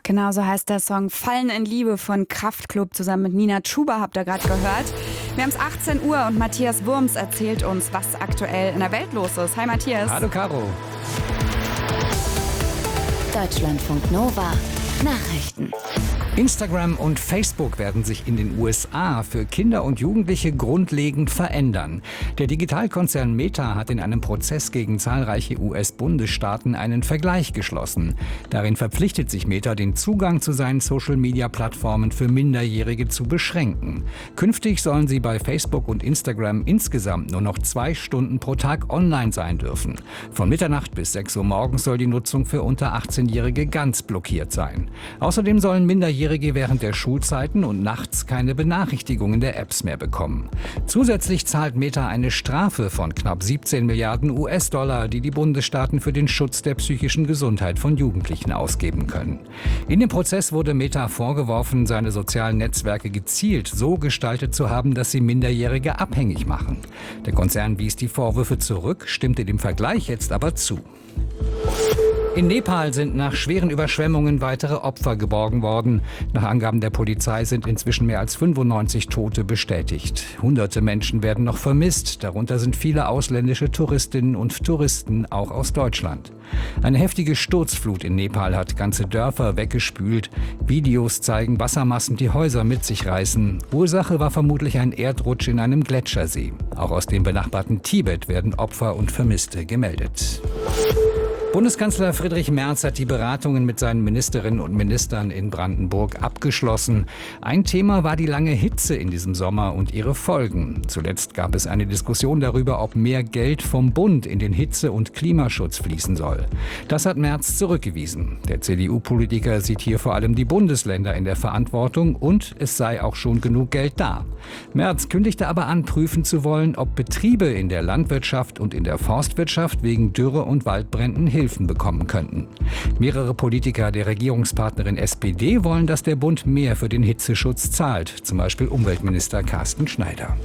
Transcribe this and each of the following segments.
Genau so heißt der Song Fallen in Liebe von Kraftklub zusammen mit Nina Chuba, habt ihr gerade gehört. Wir haben es 18 Uhr und Matthias Wurms erzählt uns, was aktuell in der Welt los ist. Hi Matthias. Hallo Caro. Deutschlandfunk Nova Nachrichten. Instagram und Facebook werden sich in den USA für Kinder und Jugendliche grundlegend verändern. Der Digitalkonzern Meta hat in einem Prozess gegen zahlreiche US-Bundesstaaten einen Vergleich geschlossen. Darin verpflichtet sich Meta, den Zugang zu seinen Social-Media-Plattformen für Minderjährige zu beschränken. Künftig sollen sie bei Facebook und Instagram insgesamt nur noch 2 Stunden pro Tag online sein dürfen. Von Mitternacht bis 6 Uhr morgens soll die Nutzung für unter 18-Jährige ganz blockiert sein. Außerdem sollen Minderjährige während der Schulzeiten und nachts keine Benachrichtigungen der Apps mehr bekommen. Zusätzlich zahlt Meta eine Strafe von knapp 17 Milliarden US-Dollar, die die Bundesstaaten für den Schutz der psychischen Gesundheit von Jugendlichen ausgeben können. In dem Prozess wurde Meta vorgeworfen, seine sozialen Netzwerke gezielt so gestaltet zu haben, dass sie Minderjährige abhängig machen. Der Konzern wies die Vorwürfe zurück, stimmte dem Vergleich jetzt aber zu. In Nepal sind nach schweren Überschwemmungen weitere Opfer geborgen worden. Nach Angaben der Polizei sind inzwischen mehr als 95 Tote bestätigt. Hunderte Menschen werden noch vermisst. Darunter sind viele ausländische Touristinnen und Touristen, auch aus Deutschland. Eine heftige Sturzflut in Nepal hat ganze Dörfer weggespült. Videos zeigen Wassermassen, die Häuser mit sich reißen. Ursache war vermutlich ein Erdrutsch in einem Gletschersee. Auch aus dem benachbarten Tibet werden Opfer und Vermisste gemeldet. Bundeskanzler Friedrich Merz hat die Beratungen mit seinen Ministerinnen und Ministern in Brandenburg abgeschlossen. Ein Thema war die lange Hitze in diesem Sommer und ihre Folgen. Zuletzt gab es eine Diskussion darüber, ob mehr Geld vom Bund in den Hitze- und Klimaschutz fließen soll. Das hat Merz zurückgewiesen. Der CDU-Politiker sieht hier vor allem die Bundesländer in der Verantwortung und es sei auch schon genug Geld da. Merz kündigte aber an, prüfen zu wollen, ob Betriebe in der Landwirtschaft und in der Forstwirtschaft wegen Dürre und Waldbränden Hilfen bekommen könnten. Mehrere Politiker der Regierungspartnerin SPD wollen, dass der Bund mehr für den Hitzeschutz zahlt, zum Beispiel Umweltminister Carsten Schneider.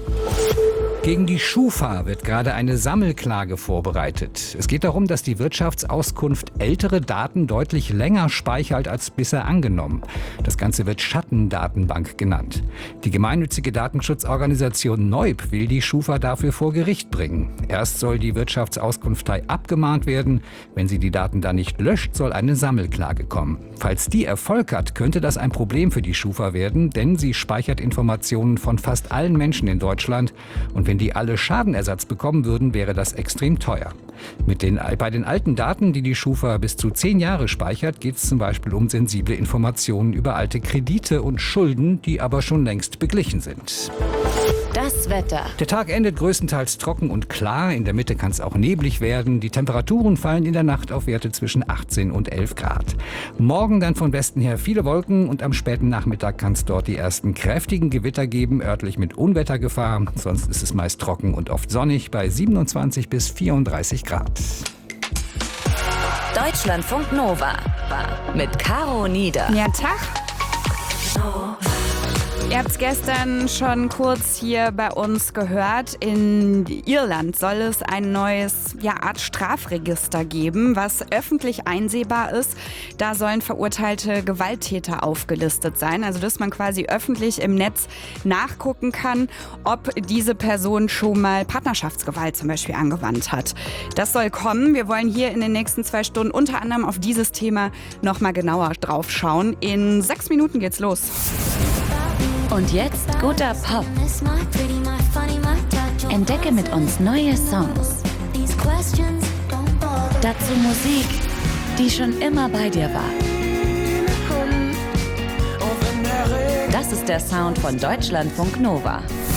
Gegen die Schufa wird gerade eine Sammelklage vorbereitet. Es geht darum, dass die Wirtschaftsauskunft ältere Daten deutlich länger speichert als bisher angenommen. Das Ganze wird Schattendatenbank genannt. Die gemeinnützige Datenschutzorganisation Neub will die Schufa dafür vor Gericht bringen. Erst soll die Wirtschaftsauskunftei abgemahnt werden. Wenn sie die Daten dann nicht löscht, soll eine Sammelklage kommen. Falls die Erfolg hat, könnte das ein Problem für die Schufa werden, denn sie speichert Informationen von fast allen Menschen in Deutschland. Und wenn die alle Schadenersatz bekommen würden, wäre das extrem teuer. Bei den alten Daten, die die Schufa bis zu 10 Jahre speichert, geht es zum Beispiel um sensible Informationen über alte Kredite und Schulden, die aber schon längst beglichen sind. Das Wetter. Der Tag endet größtenteils trocken und klar. In der Mitte kann es auch neblig werden. Die Temperaturen fallen in der Nacht auf Werte zwischen 18 und 11 Grad. Morgen dann von Westen her viele Wolken und am späten Nachmittag kann es dort die ersten kräftigen Gewitter geben, örtlich mit Unwettergefahr. Sonst ist es meist trocken und oft sonnig bei 27 bis 34 Grad. Deutschlandfunk Nova mit Caro Nieder. Ja, Tag. Ihr habt es gestern schon kurz hier bei uns gehört. In Irland soll es ein neues Art Strafregister geben, was öffentlich einsehbar ist. Da sollen verurteilte Gewalttäter aufgelistet sein. Also dass man quasi öffentlich im Netz nachgucken kann, ob diese Person schon mal Partnerschaftsgewalt zum Beispiel angewandt hat. Das soll kommen. Wir wollen hier in den nächsten 2 Stunden unter anderem auf dieses Thema nochmal genauer drauf schauen. In 6 Minuten geht's los. Und jetzt guter Pop. Entdecke mit uns neue Songs. Dazu Musik, die schon immer bei dir war. Das ist der Sound von Deutschlandfunk Nova.